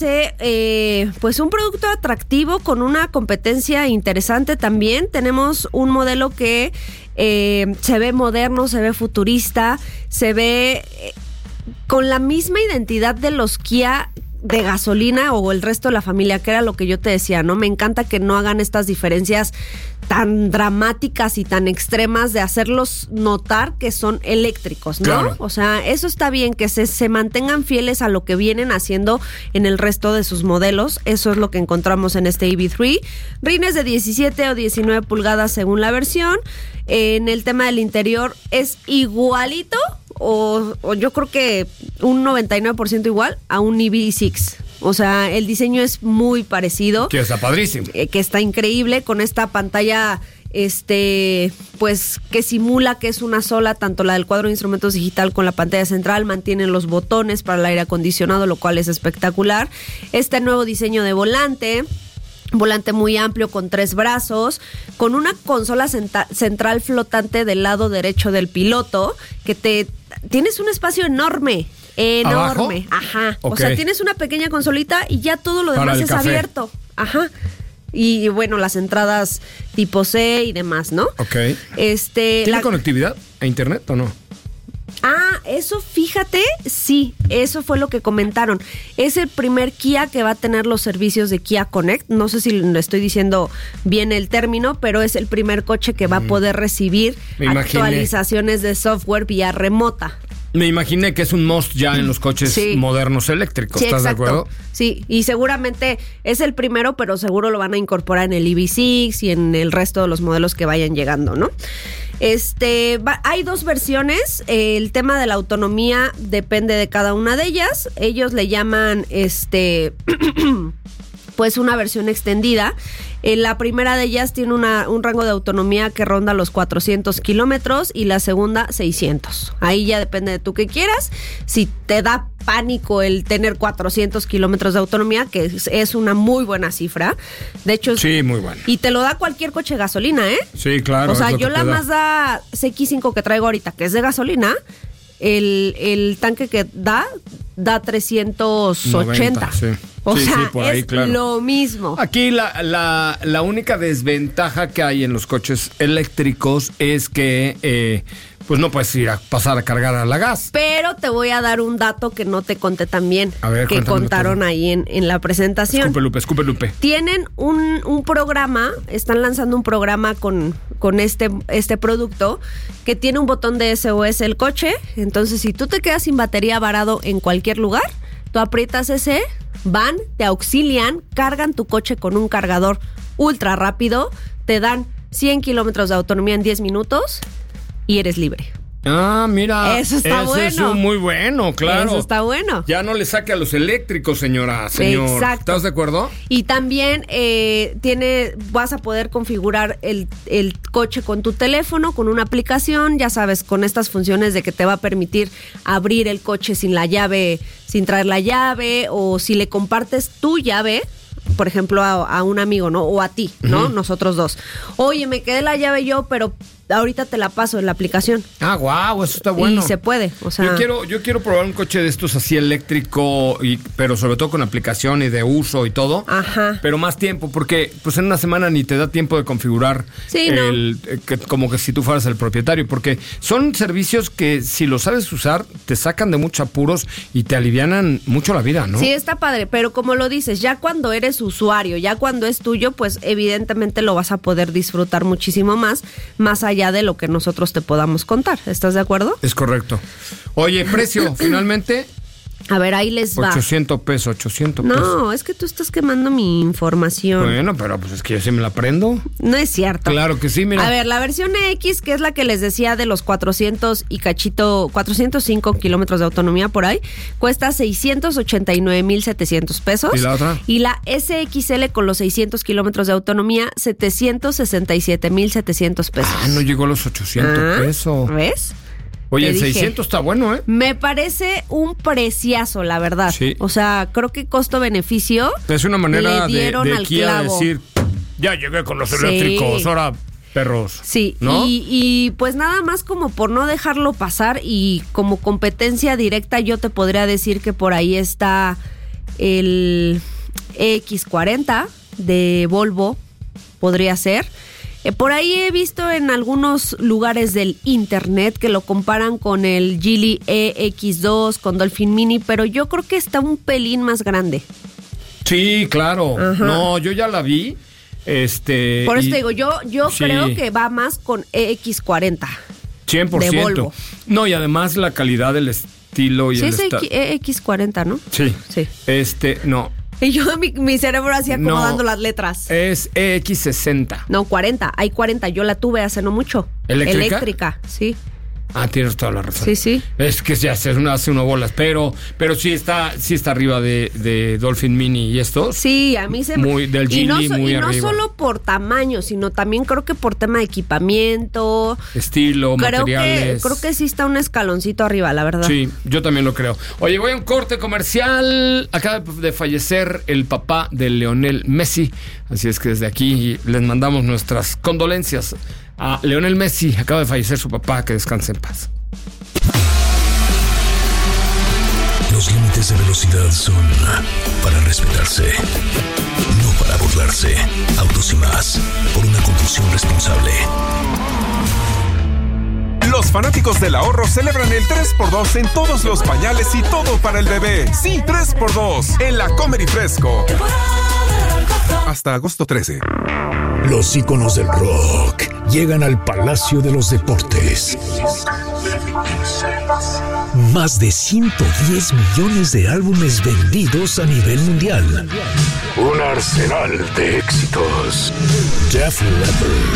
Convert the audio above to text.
Pues un producto atractivo con una competencia interesante también. Tenemos un modelo que se ve moderno, se ve futurista, se ve con la misma identidad de los Kia de gasolina o el resto de la familia, que era lo que yo te decía, ¿no? Me encanta que no hagan estas diferencias tan dramáticas y tan extremas de hacerlos notar que son eléctricos, ¿no? Claro. O sea, eso está bien, que se mantengan fieles a lo que vienen haciendo en el resto de sus modelos. Eso es lo que encontramos en este EV3. Rines de 17 o 19 pulgadas según la versión. En el tema del interior es igualito o yo creo que un 99% igual a un EV6. O sea, el diseño es muy parecido. Que está padrísimo. Que está increíble con esta pantalla, pues que simula que es una sola, tanto la del cuadro de instrumentos digital con la pantalla central, mantienen los botones para el aire acondicionado, lo cual es espectacular. Este nuevo diseño de volante muy amplio con 3 brazos, con una consola central flotante del lado derecho del piloto, que tienes un espacio enorme. Enorme, ¿abajo? Ajá. Okay. O sea, tienes una pequeña consolita y ya todo lo demás es café. abierto. Ajá. Y bueno, las entradas tipo C y demás, ¿no? Ok. ¿Tiene conectividad a internet o no? Eso fíjate, sí, eso fue lo que comentaron. Es el primer Kia que va a tener los servicios de Kia Connect. No sé si le estoy diciendo bien el término, pero es el primer coche que va a poder recibir actualizaciones de software vía remota. Me imaginé que es un must ya en los coches modernos eléctricos, sí, ¿estás exacto. de acuerdo? Sí, y seguramente es el primero, pero seguro lo van a incorporar en el EV6 y en el resto de los modelos que vayan llegando, ¿no? Hay 2 versiones. El tema de la autonomía depende de cada una de ellas. Ellos le llaman pues una versión extendida. La primera de ellas tiene un rango de autonomía que ronda los 400 kilómetros y la segunda 600. Ahí ya depende de tú que quieras. Si te da pánico el tener 400 kilómetros de autonomía, que es una muy buena cifra. De hecho, sí, muy buena. Y te lo da cualquier coche de gasolina, ¿eh? Sí, claro. O sea, yo la Mazda CX-5 que traigo ahorita, que es de gasolina, el tanque que da 380. 90, sí. O sea, sí, por ahí, es claro. lo mismo. Aquí la única desventaja que hay en los coches eléctricos es que pues no puedes ir a pasar a cargar a la gas. Pero te voy a dar un dato que no te conté también, a ver, que contaron todo ahí en la presentación. Escupe Lupe. Tienen un programa, están lanzando un programa con este producto que tiene un botón de SOS el coche. Entonces, si tú te quedas sin batería varado en cualquier lugar, tú aprietas ese, van, te auxilian, cargan tu coche con un cargador ultra rápido, te dan 100 kilómetros de autonomía en 10 minutos y eres libre. Mira. Eso está bueno. Eso es muy bueno, claro. Eso está bueno. Ya no le saque a los eléctricos, señor. Exacto. ¿Estás de acuerdo? Y también vas a poder configurar el coche con tu teléfono, con una aplicación, ya sabes, con estas funciones de que te va a permitir abrir el coche sin traer la llave, o si le compartes tu llave, por ejemplo, a un amigo, ¿no? O a ti, ¿no? Nosotros dos. Oye, me quedé la llave yo, pero ahorita te la paso en la aplicación. Guau, eso está bueno. Y se puede, o sea. Yo quiero probar un coche de estos así eléctrico, pero sobre todo con aplicación y de uso y todo. Ajá. Pero más tiempo, porque pues en una semana ni te da tiempo de configurar como que si tú fueras el propietario, porque son servicios que si lo sabes usar, te sacan de muchos apuros y te alivianan mucho la vida, ¿no? Sí, está padre, pero como lo dices, ya cuando eres usuario, ya cuando es tuyo, pues evidentemente lo vas a poder disfrutar muchísimo más allá de lo que nosotros te podamos contar. ¿Estás de acuerdo? Es correcto. Oye, precio, finalmente. A ver, ahí les va. 800 pesos. No, es que tú estás quemando mi información. Bueno, pero pues es que yo sí me la prendo. No es cierto. Claro que sí, mira. A ver, la versión X, que es la que les decía de los 405 kilómetros de autonomía por ahí, cuesta 689,700 pesos. ¿Y la otra? Y la SXL con los 600 kilómetros de autonomía, 767,700 pesos. No llegó a los 800 pesos. ¿Ves? Oye, el 600 está bueno, ¿eh? Me parece un preciazo, la verdad. Sí. O sea, creo que costo-beneficio. Es una manera de Kia decir, ya llegué con los eléctricos, ahora perros. Sí, ¿no? y pues nada más como por no dejarlo pasar y como competencia directa, yo te podría decir que por ahí está el EX40 de Volvo, podría ser. Por ahí he visto en algunos lugares del internet que lo comparan con el Geely EX2, con Dolphin Mini, pero yo creo que está un pelín más grande. Sí, claro. Ajá. No, yo ya la vi. Por eso te digo, yo sí, creo que va más con EX40. 100%. De Volvo. No, y además la calidad del estilo y Sí, el es EX40, ¿no? Sí. Sí. No. Y yo, mi cerebro así acomodando las letras. Es EX60. No, 40. Hay 40. Yo la tuve hace no mucho. ¿Eléctrica? Sí. Ah, tienes toda la razón. Sí, sí. Es que ya hace uno bolas, pero sí está arriba de Dolphin Mini y estos. Sí, a mí se muy del Geely, muy arriba. Y no solo por tamaño, sino también creo que por tema de equipamiento, estilo, materiales. Creo que sí está un escaloncito arriba, la verdad. Sí, yo también lo creo. Oye, voy a un corte comercial. Acaba de fallecer el papá de Lionel Messi, así es que desde aquí les mandamos nuestras condolencias a Lionel Messi. Acaba de fallecer su papá, que descanse en paz. Los límites de velocidad son para respetarse, no para burlarse. Autos y Más, por una conducción responsable. Los fanáticos del ahorro celebran el 3x2 en todos los pañales y todo para el bebé. Sí, 3x2 en la Comer y Fresco. Hasta agosto 13. Los íconos del rock llegan al Palacio de los Deportes. Más de 110 millones de álbumes vendidos a nivel mundial. Un arsenal de éxitos. Def Leppard,